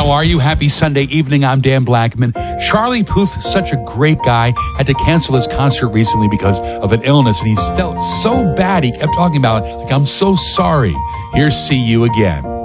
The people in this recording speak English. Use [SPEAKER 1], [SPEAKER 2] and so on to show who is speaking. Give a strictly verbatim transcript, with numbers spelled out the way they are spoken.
[SPEAKER 1] How are you? Happy Sunday evening. I'm Dan Blackman. Charlie Puth, such a great guy, had to cancel his concert recently because of an illness, and he felt so bad. He kept talking about it, like, I'm so sorry. Here's See You Again.